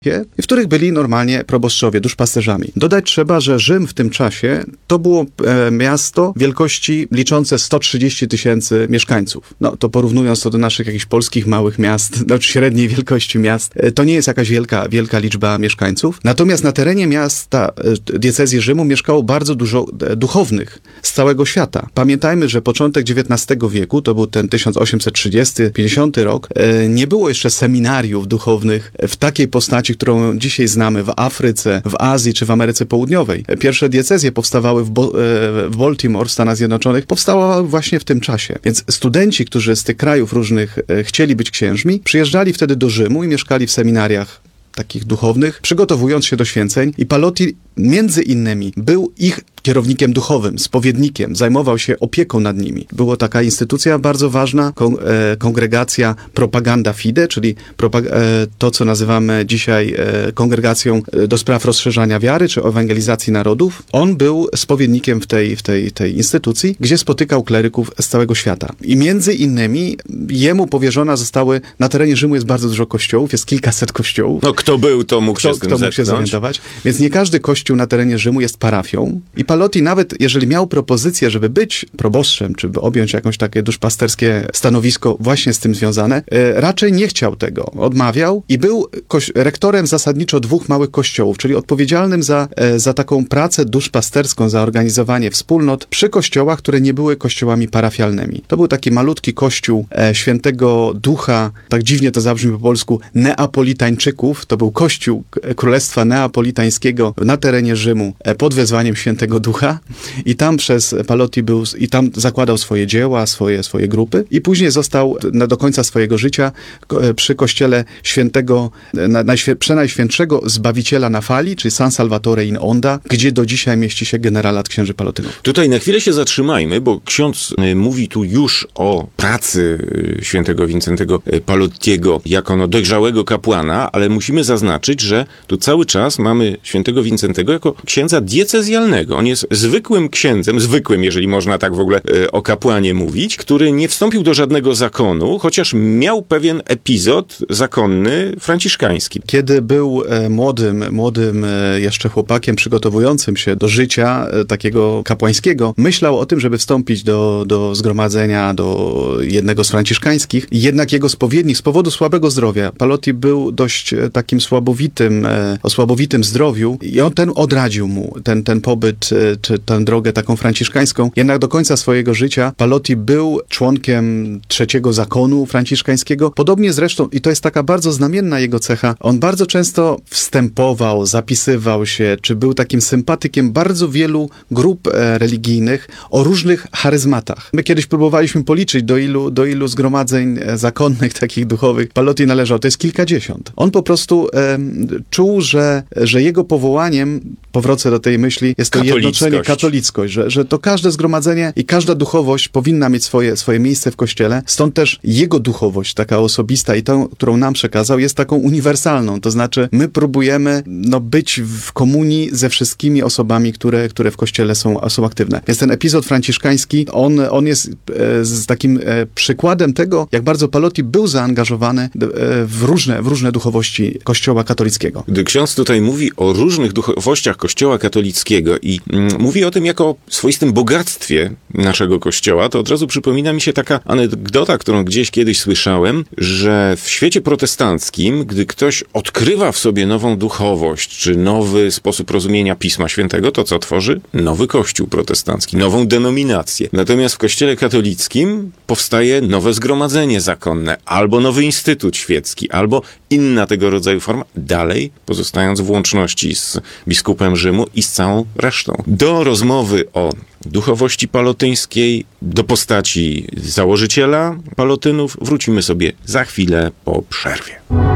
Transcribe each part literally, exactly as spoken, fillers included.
w których byli normalnie proboszczowie, duszpasterzami. Dodać trzeba, że Rzym w tym czasie to było e, miasto wielkości liczące sto trzydzieści tysięcy mieszkańców. No to porównując to do naszych jakichś polskich małych miast, znaczy średniej wielkości miast, e, to nie jest jakaś wielka, wielka liczba mieszkańców. Natomiast na terenie miasta e, diecezji Rzymu mieszkało bardzo dużo e, duchownych z całego świata. Pamiętajmy, że początek dziewiętnastego wieku, to był ten tysiąc osiemset trzydziesty pięćdziesiąty rok, e, nie było jeszcze seminariów duchownych w takiej postaci, którą dzisiaj znamy w Afryce, w Azji czy w Ameryce Południowej. Pierwsze diecezje powstawały w, Bo- w Baltimore, w Stanach Zjednoczonych, powstały właśnie w tym czasie. Więc studenci, którzy z tych krajów różnych chcieli być księżmi, przyjeżdżali wtedy do Rzymu i mieszkali w seminariach takich duchownych, przygotowując się do święceń, i Palotti między innymi był ich kierownikiem duchowym, spowiednikiem, zajmował się opieką nad nimi. Była taka instytucja bardzo ważna, kon- e, kongregacja Propaganda Fide, czyli propag- e, to, co nazywamy dzisiaj e, kongregacją do spraw rozszerzania wiary, czy ewangelizacji narodów. On był spowiednikiem w tej, w tej, tej instytucji, gdzie spotykał kleryków z całego świata. I między innymi jemu powierzona zostały, na terenie Rzymu jest bardzo dużo kościołów, jest kilkaset kościołów. No kto był, to mógł Kto, się z tym kto mógł się zetknąć. zorientować. Więc nie każdy kościół na terenie Rzymu jest parafią. I Palotti nawet, jeżeli miał propozycję, żeby być proboszczem, czy by objąć jakieś takie duszpasterskie stanowisko właśnie z tym związane, e, raczej nie chciał tego. Odmawiał i był koś- rektorem zasadniczo dwóch małych kościołów, czyli odpowiedzialnym za, e, za taką pracę duszpasterską, za organizowanie wspólnot przy kościołach, które nie były kościołami parafialnymi. To był taki malutki kościół e, Świętego Ducha, tak dziwnie to zabrzmi po polsku, Neapolitańczyków. To był kościół Królestwa Neapolitańskiego na terenie Rzymu e, pod wezwaniem Świętego Ducha, i tam przez Palotti był, i tam zakładał swoje dzieła, swoje, swoje grupy, i później został na, do końca swojego życia ko, przy kościele świętego, na, najświę, przenajświętszego Zbawiciela na fali, czyli San Salvatore in Onda, gdzie do dzisiaj mieści się generalat księży Palotynów. Tutaj na chwilę się zatrzymajmy, bo ksiądz y, mówi tu już o pracy y, świętego Wincentego y, Palottiego jako no, dojrzałego kapłana, ale musimy zaznaczyć, że tu cały czas mamy świętego Wincentego jako księdza diecezjalnego. On jest zwykłym księdzem, zwykłym, jeżeli można tak w ogóle y, o kapłanie mówić, który nie wstąpił do żadnego zakonu, chociaż miał pewien epizod zakonny franciszkański. Kiedy był e, młodym, młodym e, jeszcze chłopakiem przygotowującym się do życia e, takiego kapłańskiego, myślał o tym, żeby wstąpić do, do zgromadzenia, do jednego z franciszkańskich. Jednak jego spowiednik z powodu słabego zdrowia, Palotti był dość e, takim słabowitym, e, o słabowitym zdrowiu, i on ten odradził mu ten, ten pobyt, e, czy tę drogę taką franciszkańską. Jednak do końca swojego życia Palotti był członkiem trzeciego zakonu franciszkańskiego. Podobnie zresztą, i to jest taka bardzo znamienna jego cecha, on bardzo często wstępował, zapisywał się, czy był takim sympatykiem bardzo wielu grup e, religijnych o różnych charyzmatach. My kiedyś próbowaliśmy policzyć, do ilu, do ilu zgromadzeń e, zakonnych, takich duchowych Palotti należał. To jest kilkadziesiąt. On po prostu e, czuł, że, że jego powołaniem, powrócę do tej myśli, jest to jednoczenie, katolickość, że, że to każde zgromadzenie i każda duchowość powinna mieć swoje, swoje miejsce w Kościele. Stąd też jego duchowość, taka osobista i tą, którą nam przekazał, jest taką uniwersalną. To znaczy, my próbujemy no, być w komunii ze wszystkimi osobami, które, które w Kościele są, są aktywne. Więc ten epizod franciszkański, on, on jest e, z takim e, przykładem tego, jak bardzo Palotti był zaangażowany e, w, różne, w różne duchowości Kościoła katolickiego. Gdy ksiądz tutaj mówi o różnych duchowościach Kościoła katolickiego i mm, mówi o tym jako o swoistym bogactwie naszego Kościoła, to od razu przypomina mi się taka anegdota, którą gdzieś kiedyś słyszałem, że w świecie protestanckim, gdy ktoś odkrywa w sobie nową duchowość, czy nowy sposób rozumienia Pisma Świętego, to co tworzy? Nowy Kościół protestancki, nową denominację. Natomiast w Kościele katolickim powstaje nowe zgromadzenie zakonne, albo nowy instytut świecki, albo inna tego rodzaju forma, dalej pozostając w łączności z biskupem Rzymu i z całą resztą. Do rozmowy o duchowości palotyńskiej, do postaci założyciela Palotynów wrócimy sobie za chwilę po przerwie.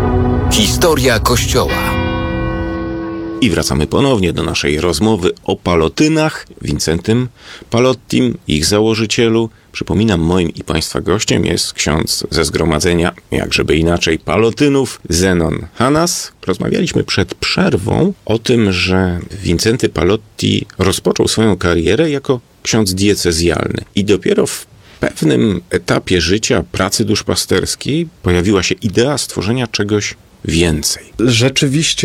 Historia Kościoła. I wracamy ponownie do naszej rozmowy o Palotynach, Wincentym Palottim, ich założycielu. Przypominam, moim i Państwa gościem jest ksiądz ze zgromadzenia, jakżeby inaczej, Palotynów, Zenon Hanas. Rozmawialiśmy przed przerwą o tym, że Wincenty Palotti rozpoczął swoją karierę jako ksiądz diecezjalny i dopiero w pewnym etapie życia, pracy duszpasterskiej pojawiła się idea stworzenia czegoś więcej. Rzeczywiście